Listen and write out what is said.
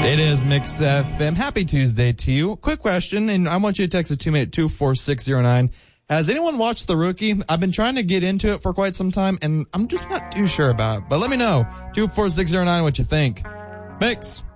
It is Mix FM. Happy Tuesday to you. Quick question, and I want you to text at 282-4609. Has anyone watched The Rookie? I've been trying to get into it for quite some time, and I'm just not too sure about it. But let me know. 24609 what you think. Mix.